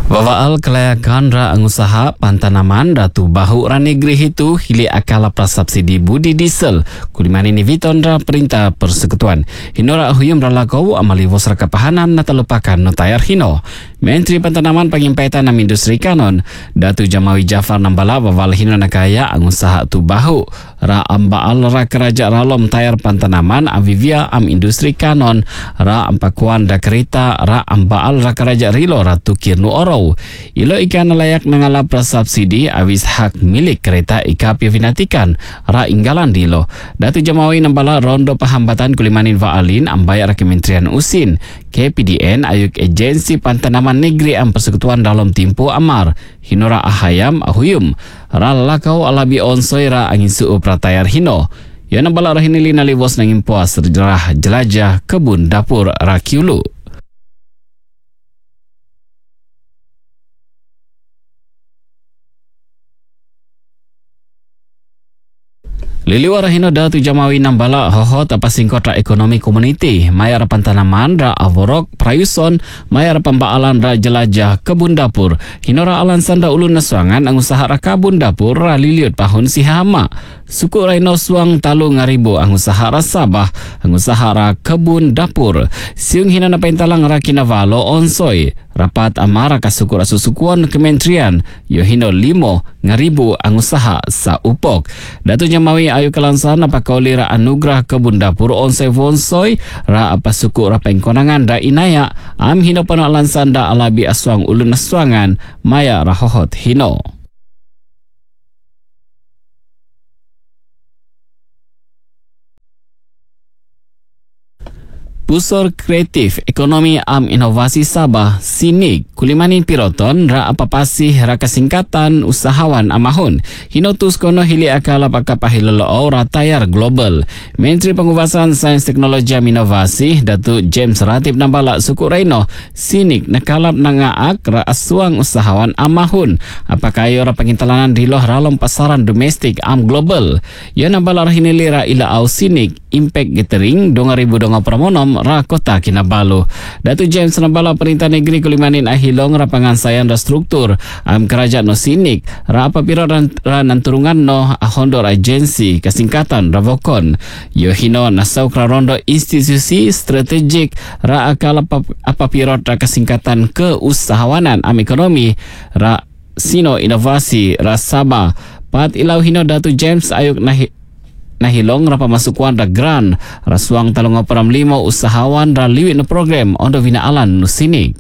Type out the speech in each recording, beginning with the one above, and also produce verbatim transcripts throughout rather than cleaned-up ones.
Wawaal kelayakan ra angusaha pantanaman datu bahu ra negeri itu hili akala prasubsidi budi diesel kulimani ni viton ra perintah persekutuan hinora huyum ra lakau amali vos ra kapahanan na talupakan no tayar hino Menteri Pantanaman Pengimpaitan nam Industri Kanon Datu Jamawi Jafar nambala wawal hino nakaya angusaha tu bahu ra ambaal ra keraja ralom tayar pantanaman avivia am Industri Kanon ra ampakuan da kereta ra ambaal ra keraja rilo ra tukir nu oro ilo ikan layak nangala prasubsidi awis hak milik kereta ika pivinatikan ra inggalan dilo Datu Jamawi nambala rondo pahambatan kulimanin vaalin ambaya ra Kementerian Usin K P D N ayuk agensi pantanaman negeri am persekutuan dalam timpo amar hinora ahayam ahuyum ra lakau alabi onsoi ra angin suu pratayar hino ya nambala ra hinili naliwos nangin puas sejarah jelajah kebun dapur rakiulu Liliwara hino Datu Jamawi nambala hoho tapasingkot ra ekonomi komuniti mayar pantanaman ra avorok prayuson mayar pembaalan ra jelajah kebun dapur hinora alan sanda ulun naswangan angusaha ra kebun dapur ra liliut pahun sihama suku raino suang talu ngaribu angusaha ra Sabah angusaha ra kebun dapur siung hina na paintalang ra kinavalo onsoi rapat amara kasuku ra susukuan kementerian yo hino limo ngaribu angusaha sa upok Datu Jamawi ayu kalansan apa kauli ra anugrah kebun dapur onsoi vonsoi ra apa suku ra pengkonangan ra inaya am hino panalan sanda alabi aswang ulun aswangan maya ra hohot hino Pusor Kreatif Ekonomi Am Inovasi Sabah Sinik kulimanin piroton ra apapasih ra kasingkatan usahawan amahun hinotus kono hili akala pakapahilolo ra tayar global Menteri Pengubasan Sains Teknologi Am Inovasi Datu James Ratib nambala suku raino Sinik nakalap nangaak ra asuang usahawan amahun apakayo ra pangintalanan diloh ralom pasaran domestik am global ya nambala ra hinili ra ila au Sinik Impact Gathering dua ribu dua puluh pramonom ra kota Kinabalu Datu James nambala perintah negeri kulimanin ahilong ra pangansayan ra struktur am kerajaan no Sinik ra apabira ra nanturungan no ahondor agensi kasingkatan ravokon yo hino nasau krarondo institusi strategik ra akala apabira ra kasingkatan keusahawanan am ekonomi ra sino inovasi ra Sabah pat ilau hino Datu James ayuk nahi nahilong ra pamasukuan ra gran rasuang talong param limo usahawan ra liwit no program ondo vinaalan no Sinik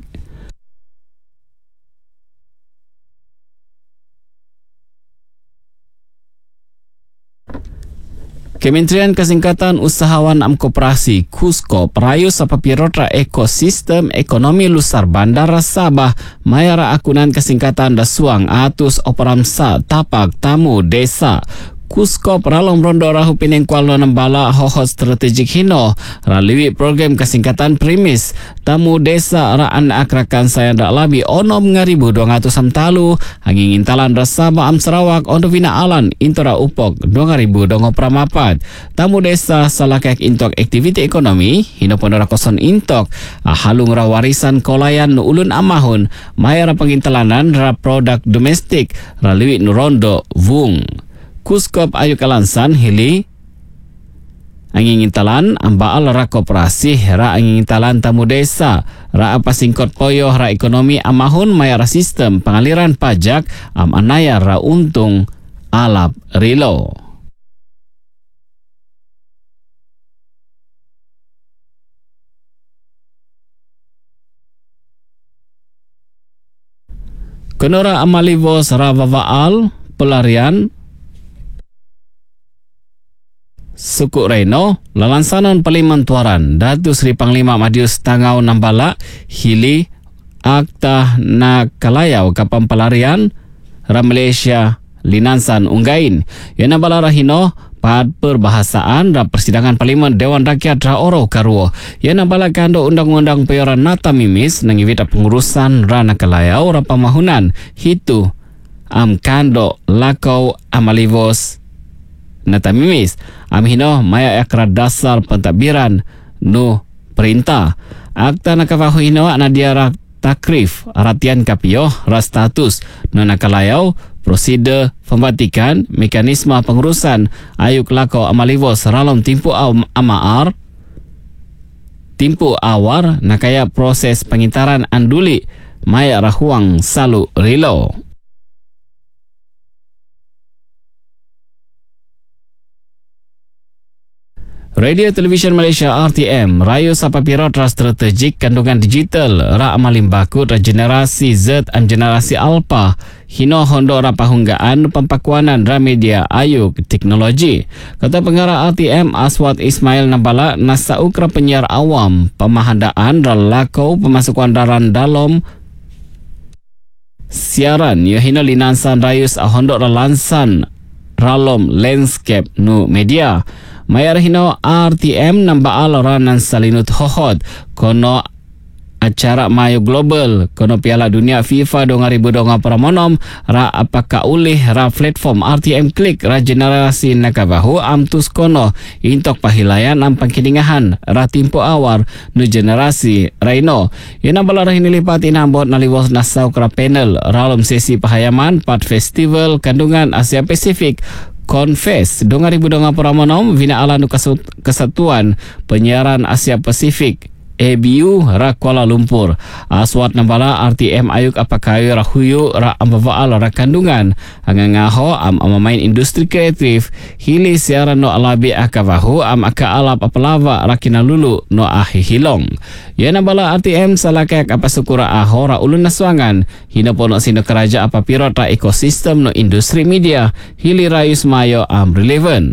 Kementerian Kesingkatan Usahawan Am Koperasi Kuskop rayu sapapirot ra ekosistem ekonomi lusar bandar Sabah mayara akunan kesingkatan da suang atus operamsa tapak tamu desa Kuskop ralong rondo rahu pinengkual no nambala hohot strategik hino raliwi program kesingkatan primis tamu desa ra an akrakan saya dak labi onom ngaribu dua ratus samtalu hanging intalan ra Sabah am Sarawak ondo vina alan intora upok dua ribu dua puluh pramapat tamu desa salakek intok aktiviti ekonomi hino pondora koson intok halung ra warisan kolayan no ulun amahun maya ra pangintalanan ra produk domestik raliwi no rondo vung Kuskop ayu kalansan hili angingintalan ambaal ra koperasi ra angingintalan tamu desa ra apa singkot poyo ra ekonomi amahun maya ra sistem pengaliran pajak am anaya ra untung alap rilo Kenora amalivos ra vawaal pelarian Suku Reno, lalansanon palimantuaran Datu Sri Panglima Madius Tangau nambala hili akta na kalayau kapam pelarian ra Malaysia linansan unggain ya nambala rahino pad perbahasaan ra persidangan Parlimen Dewan Rakyat ra oro karuo ya nambala kando undang-undang peyoran nata mimis nangiwita pengurusan ra nakalayau ra pamahunan hitu am kando lakau amalivos nata mimis am hino maya akra dasar pentadbiran no perintah akta nakafahu hino na diara takrif ratian kapio ra status nona kalayau prosedur pembatikan mekanisme pengurusan ayuk lako amaliwos ralom timpu am amaar timpu awar nakaya proses pengintaran anduli maya rahuang salu rilo. Radio Television Malaysia R T M rayu sapapiro tra strategik kandungan digital ra amalim baku ra generasi Z dan generasi Alpha hino hondo ra pahunggaan pempakuanan ra media ayuk teknologi. Kata pengarah R T M Aswad Ismail Nabala nasauk ra penyiar awam pemahandaan ra lakau pemasukan daran dalam siaran yo hino linansan rayus ahondo ra lansan ralom landscape nu media. Mayar hino R T M namba aloranan salinut hohod kono acara Mayo Global kono Piala Dunia FIFA dua ribu dua puluh pramonom ra apakah ulih ra platform R T M Klik ra generasi nakabahu amtus kono intok pahilayan am pangkidingahan ra timpo awar nu generasi Raino yana balara hini lipat inambot naliwas nasau kra panel ralom sesi pahayaman part festival kandungan Asia Pasifik Confess dua ribu dua puluh pramonom vina ala nu kesatuan penyiaran Asia Pasifik A B U ra Kuala Lumpur. Aswat nambala R T M ayuk apakayu ra huyu ra ambawaal ra kandungan angangaho am amamain industri kreatif hili siaran no alabi akavahu am aka alap apalava ra kinalulu no ahi hilong. Ya nambala R T M salakak apa sukura aho ra ulun naswangan hina pono sino keraja apa pirot ra ekosistem no industri media hili rayus mayo am relevant.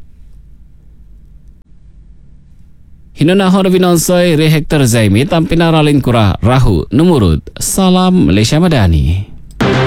Hinuna hor vinonsoi re Hector Zaimi tampina ralin kura rahu numurut. Salam Malaysia Madani.